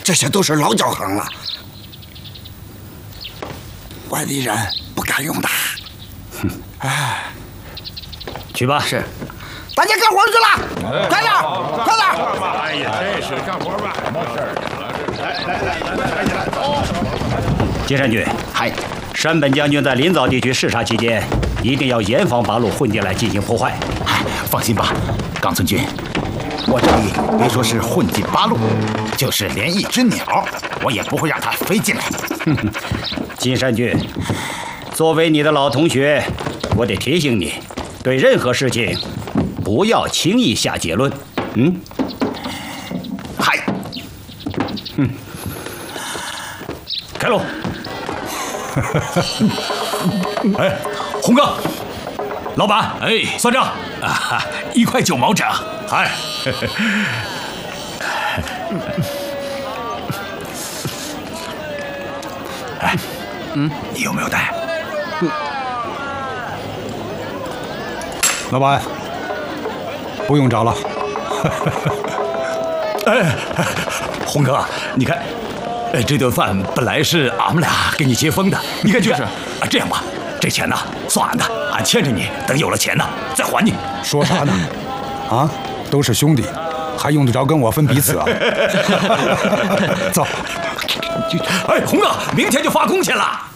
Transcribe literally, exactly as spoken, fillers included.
这些都是老交行了，外地人不敢用的。 哼， 哎， 去吧。 是。 大家干活去了，快点，快点！ 哎呀，真是干活吧，没事儿。来来来来来来！ 金山君， 嗨， 山本将军在临枣地区视察期间，一定要严防八路混进来进行破坏。 哎，放心吧，冈村君，我这里别说是混进八路，就是连一只鸟，我也不会让它飞进来。 金山君，作为你的老同学，我得提醒你，对任何事情。 不要轻易下结论。嗯， 嗨， 嗯，开路。 哎，洪哥，老板，哎，算账啊，一块九毛整。嗨，哎，嗯，你有没有带？ 嗯， 老板。 不用找了。 哎，洪哥，你看，哎，这顿饭本来是俺们俩给你接风的，你看就是啊，这样吧，这钱呢算俺的，俺欠着你，等有了钱呢再还你。 说啥呢？啊，都是兄弟，还用得着跟我分彼此啊？走。 哎，洪哥，明天就发工钱了。